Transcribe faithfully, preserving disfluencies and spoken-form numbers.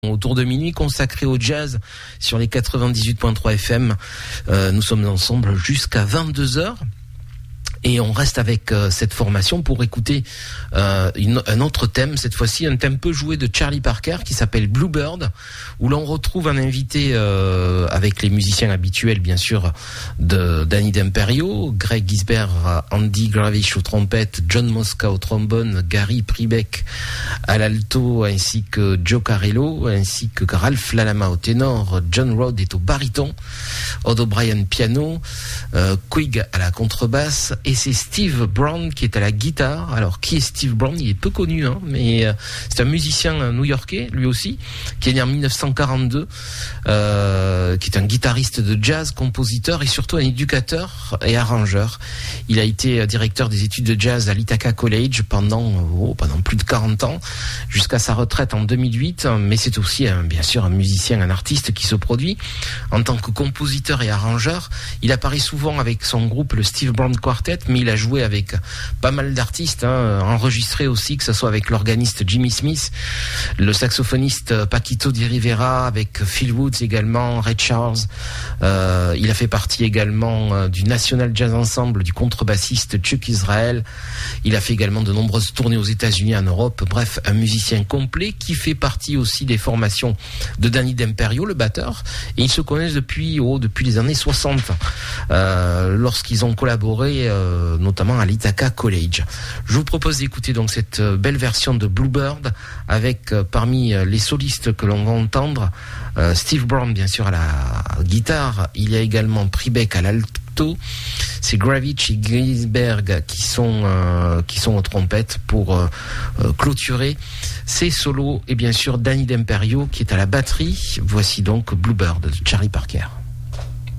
Autour de minuit, consacré au jazz sur les quatre-vingt-dix-huit virgule trois F M. Euh, nous sommes ensemble jusqu'à vingt-deux heures. Et on reste avec euh, cette formation pour écouter euh, une, un autre thème, cette fois-ci un thème peu joué de Charlie Parker qui s'appelle Bluebird, où l'on retrouve un invité euh, avec les musiciens habituels, bien sûr, de Danny D'Imperio, Greg Gisbert, Andy Gravish aux trompettes, John Mosca au trombone, Gary Pribeck à l'alto, ainsi que Joe Carello, ainsi que Ralph Lalama au ténor, John Rod est au baryton, Odd O'Brien piano, euh, Quig à la contrebasse, et c'est Steve Brown qui est à la guitare. Alors, qui est Steve Brown? Il est peu connu, hein, mais euh, c'est un musicien new-yorkais, lui aussi, qui est né en dix-neuf cent quarante-deux, euh, qui est un guitariste de jazz, compositeur et surtout un éducateur et arrangeur. Il a été directeur des études de jazz à l'Ithaca College pendant, oh, pendant plus de quarante ans, jusqu'à sa retraite en deux mille huit, mais c'est aussi, un, bien sûr, un musicien, un artiste qui se produit en tant que compositeur et arrangeur. Il apparaît souvent avec son groupe, le Steve Brown Quartet, mais il a joué avec pas mal d'artistes, hein, enregistré aussi, que ce soit avec l'organiste Jimmy Smith, le saxophoniste Paquito Di Rivera, avec Phil Woods également, Ray Charles. Euh, il a fait partie également euh, du National Jazz Ensemble, du contrebassiste Chuck Israel. Il a fait également de nombreuses tournées aux États-Unis, en Europe. Bref, un musicien complet qui fait partie aussi des formations de Danny D'Imperio, le batteur. Et ils se connaissent depuis, oh, depuis les années soixante, euh, lorsqu'ils ont collaboré euh, notamment à l'Ithaca College. Je vous propose d'écouter donc cette belle version de Bluebird avec euh, parmi les solistes que l'on va entendre euh, Steve Brown bien sûr à la guitare, il y a également Pribeck à l'alto, c'est Gravich et Gisberg qui sont euh, qui sont aux trompettes pour euh, euh, clôturer ces solos, et bien sûr Danny D'Imperio qui est à la batterie. Voici donc Bluebird de Charlie Parker.